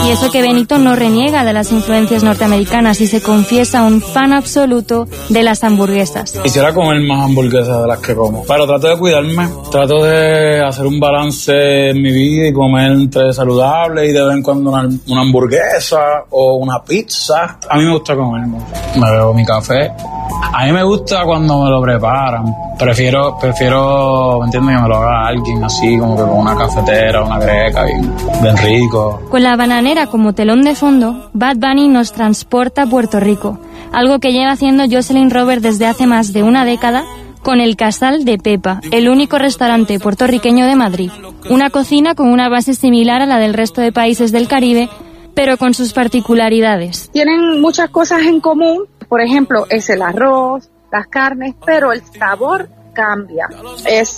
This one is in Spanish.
Y eso que Benito no reniega de las influencias norteamericanas y se confiesa un fan absoluto de las hamburguesas. Quisiera comer más hamburguesas de las que como, pero trato de cuidarme, trato de hacer un balance en mi vida y comer entre saludable y de vez en cuando una hamburguesa o una pizza. A mí me gusta comer mucho. Me bebo mi café. A mí me gusta cuando me lo preparan. Prefiero, ¿me entiendes? Que me lo haga alguien así, como que con una cafetera, una greca, bien rico. Con la bananera como telón de fondo, Bad Bunny nos transporta a Puerto Rico, algo que lleva haciendo Jocelyn Robert desde hace más de una década con el Casal de Pepa, el único restaurante puertorriqueño de Madrid. Una cocina con una base similar a la del resto de países del Caribe, pero con sus particularidades. Tienen muchas cosas en común, por ejemplo, es el arroz, las carnes, pero el sabor cambia. Es